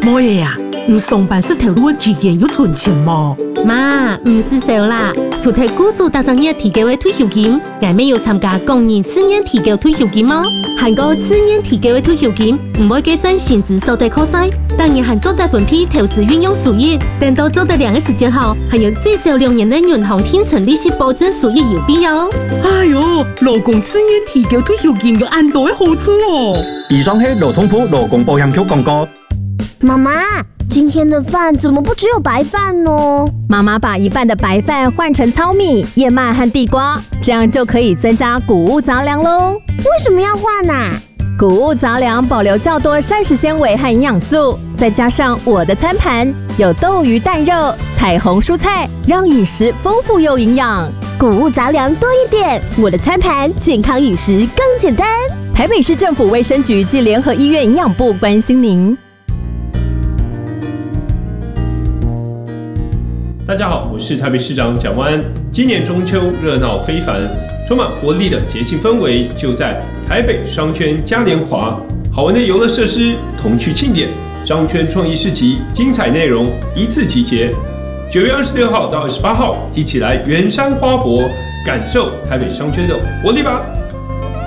冇嘢啊，你上班是投入的期間有存錢冇？ 媽，唔是少啦，除睇雇主打算日提高的退休金，我們有參加工人次年提高退休金嗎？韓國次年提高的退休金唔會計算薪資所得扣稅，當然還做得分配投資運用收益，等到做得2個時間後，還有最少2年的銀行天存利息保證收益優惠哦。 哎呦，勞工次年提高退休金有很多的好處哦。 以上係勞通部勞工保險局廣告。 媽媽，今天的飯怎麼不只有白飯呢？ 媽媽把一半的白飯換成糙米、燕麥和地瓜，這樣就可以增加穀物雜糧嘍。 為什麼要換啊？ 穀物雜糧保留較多膳食纖維和營養素，再加上我的餐盤有豆魚蛋肉、彩虹蔬菜，讓飲食豐富又營養。 穀物雜糧多一點，我的餐盤健康飲食更簡單。 台北市政府衛生局及聯合醫院營養部關心您。 大家好，我是台北市長蔣萬安。今年中秋熱鬧非凡，充滿活力的節慶氛圍就在台北商圈嘉年華，好玩的遊樂設施、童趣慶典、商圈創意市集，精彩內容一次集結。9月26號到28號，一起來圓山花博，感受台北商圈的活力吧！